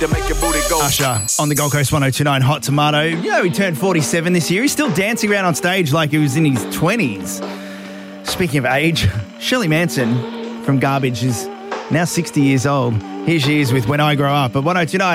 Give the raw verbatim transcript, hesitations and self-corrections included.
to make your booty go. Usher on the Gold Coast one oh two point nine Hot Tomato. You know, he turned forty-seven this year. He's still dancing around on stage like he was in his twenties. Speaking of age, Shirley Manson from Garbage is now sixty years old. Here she is with When I Grow Up at one oh two point nine.